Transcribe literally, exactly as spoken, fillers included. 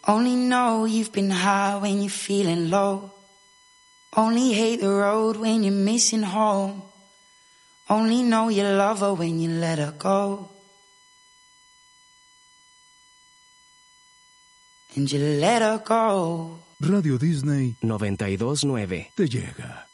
Only know you've been high when you're feeling low. Only hate the road when you're missing home. Only know you love her when you let her go. And you let her go. Radio Disney noventa y dos nueve te llega.